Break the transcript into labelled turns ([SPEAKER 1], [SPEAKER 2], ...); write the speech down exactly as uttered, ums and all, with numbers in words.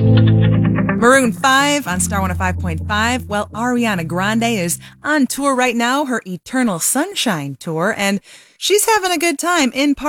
[SPEAKER 1] Maroon five on Star one oh five point five. Well, Ariana Grande is on tour right now, her Eternal Sunshine tour, and she's having a good time in part